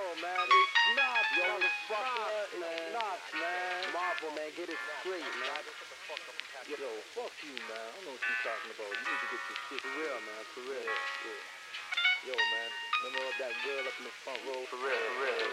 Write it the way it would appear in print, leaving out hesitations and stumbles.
man. It's not, yo, motherfucker. It's not, man. Marvel, man, get it straight, man. Yo, fuck you, man. I don't know what you're talking about. You need to get your shit for real, man. For real. Yeah. Yo, man. Remember that girl up in the front row? For real, for real.